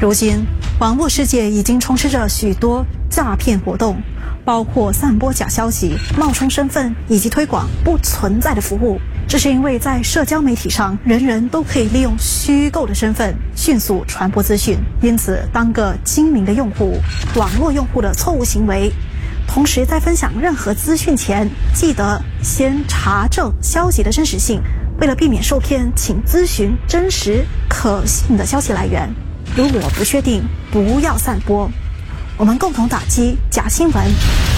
如今，网络世界已经充斥着许多诈骗活动，包括散播假消息、冒充身份以及推广不存在的服务。这是因为在社交媒体上，人人都可以利用虚构的身份迅速传播资讯，因此当个精明的用户，网络用户的错误行为。同时，在分享任何资讯前，记得先查证消息的真实性。为了避免受骗，请咨询真实可信的消息来源。如果不确定，不要散播。我们共同打击假新闻。